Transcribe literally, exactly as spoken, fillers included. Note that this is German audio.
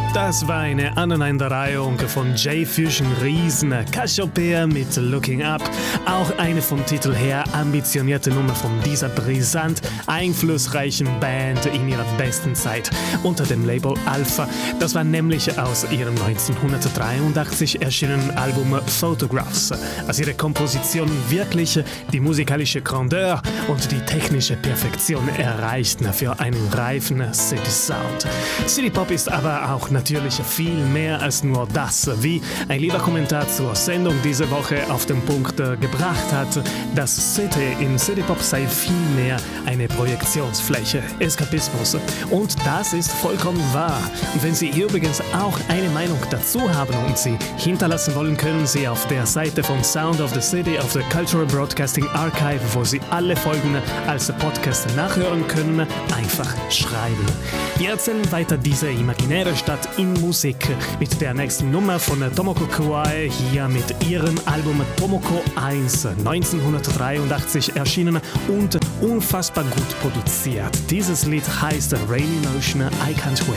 Das war eine Aneinanderreihung von J-Fusion Riesen, Cassiopeia mit Looking Up, auch eine vom Titel her ambitionierte Nummer von dieser brisant einflussreichen Band in ihrer besten Zeit unter dem Label Alpha. Das war nämlich aus ihrem neunzehnhundertdreiundachtzig erschienenen Album Photographs, als ihre Kompositionen wirklich die musikalische Grandeur und die technische Perfektion erreichten für einen reifen City Sound. City Pop ist aber auch natürlich viel mehr als nur das, wie ein lieber Kommentar zur Sendung diese Woche auf den Punkt äh, gebracht hat, dass City in City Pop sei viel mehr eine Projektionsfläche, Eskapismus. Und das ist vollkommen wahr. Und wenn Sie übrigens auch eine Meinung dazu haben und sie hinterlassen wollen, können Sie auf der Seite von Sound of the City auf der Cultural Broadcasting Archive, wo Sie alle Folgen als Podcast nachhören können, einfach schreiben. Wir erzählen weiter diese imaginäre Stadt in Musik mit der nächsten Nummer von Tomoko Kawai, hier mit ihrem Album Tomoko eins, neunzehnhundertdreiundachtzig erschienen und unfassbar gut produziert. Dieses Lied heißt Rainy Motion, I Can't Wait.